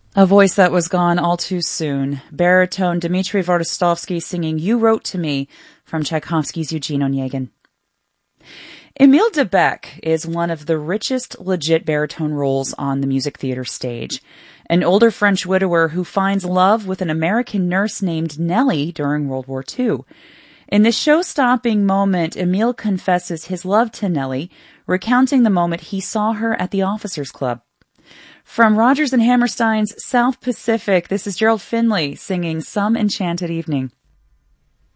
A voice that was gone all too soon. Baritone Dmitry Vorodostovsky singing You Wrote to Me from Tchaikovsky's Eugene Onegin. Emile Debec is one of the richest legit baritone roles on the music theater stage. An older French widower who finds love with an American nurse named Nellie during World War II. In this show-stopping moment, Emile confesses his love to Nellie, recounting the moment he saw her at the Officers Club. From Rodgers and Hammerstein's South Pacific, this is Gerald Finley singing Some Enchanted Evening.